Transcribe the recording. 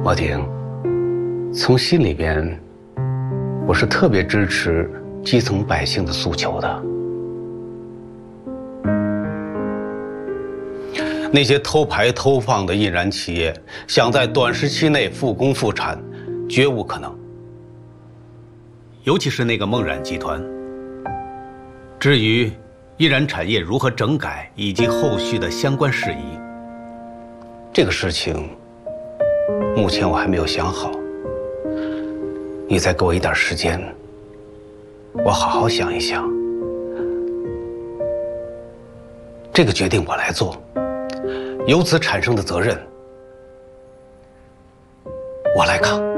王婷，从心里边，我是特别支持基层百姓的诉求的。那些偷排偷放的印染企业，想在短时期内复工复产，绝无可能。尤其是那个梦染集团。至于印染产业如何整改以及后续的相关事宜，这个事情目前我还没有想好。你再给我一点时间，我好好想一想。这个决定我来做，由此产生的责任我来扛。